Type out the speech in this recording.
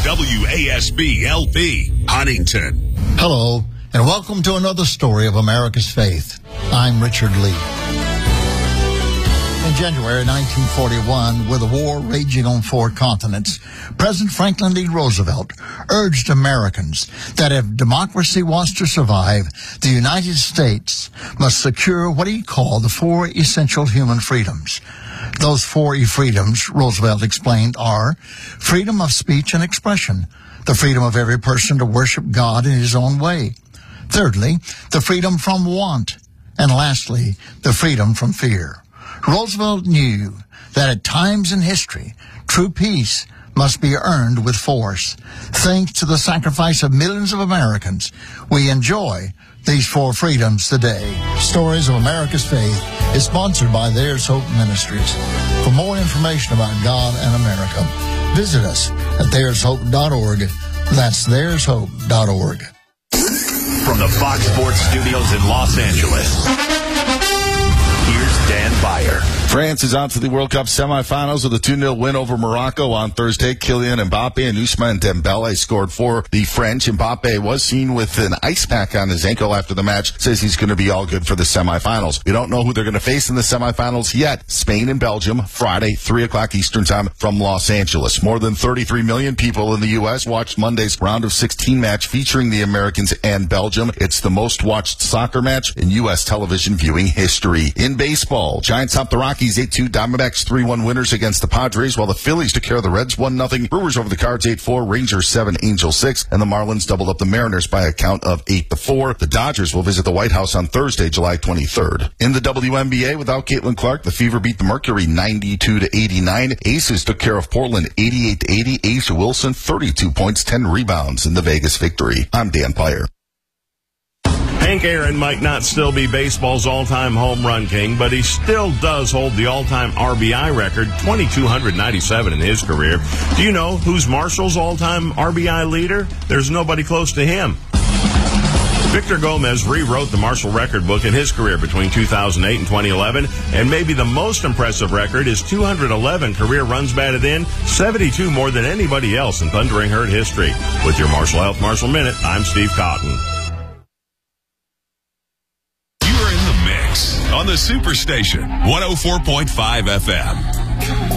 WASB LP, Huntington. Hello, and welcome to another story of America's faith. I'm Richard Lee. In January 1941, with a war raging on 4 continents, President Franklin D. Roosevelt urged Americans that if democracy was to survive, the United States must secure what he called the 4 essential human freedoms. Those 4 freedoms, Roosevelt explained, are freedom of speech and expression, the freedom of every person to worship God in his own way. Thirdly, the freedom from want. And lastly, the freedom from fear. Roosevelt knew that at times in history, true peace must be earned with force. Thanks to the sacrifice of millions of Americans, we enjoy these 4 freedoms today. Stories of America's Faith is sponsored by There's Hope Ministries. For more information about God and America, visit us at there'shope.org. That's there'shope.org. From the Fox Sports Studios in Los Angeles, here's Dan Beyer. France is on to the World Cup semifinals with a 2-0 win over Morocco on Thursday. Kylian Mbappe and Ousmane Dembele scored for the French. Mbappe was seen with an ice pack on his ankle after the match. Says he's going to be all good for the semifinals. We don't know who they're going to face in the semifinals yet. Spain and Belgium, Friday, 3 o'clock Eastern Time from Los Angeles. More than 33 million people in the U.S. watched Monday's round of 16 match featuring the Americans and Belgium. It's the most watched soccer match in U.S. television viewing history. In baseball, Giants top the Rockies 8-2, Diamondbacks 3-1 winners against the Padres, while the Phillies took care of the Reds 1-0. Brewers over the Cards 8-4, Rangers 7, Angels 6, and the Marlins doubled up the Mariners by a count of 8-4. The Dodgers will visit the White House on Thursday, July 23rd. In the WNBA, without Caitlin Clark, the Fever beat the Mercury 92-89. Aces took care of Portland 88-80. A'ja Wilson 32 points, 10 rebounds in the Vegas victory. I'm Dan Beyer. Hank Aaron might not still be baseball's all-time home run king, but he still does hold the all-time RBI record, 2,297 in his career. Do you know who's Marshall's all-time RBI leader? There's nobody close to him. Victor Gomez rewrote the Marshall record book in his career between 2008 and 2011, and maybe the most impressive record is 211 career runs batted in, 72 more than anybody else in Thundering Herd history. With your Marshall Health Marshall Minute, I'm Steve Cotton. On the Superstation, 104.5 FM.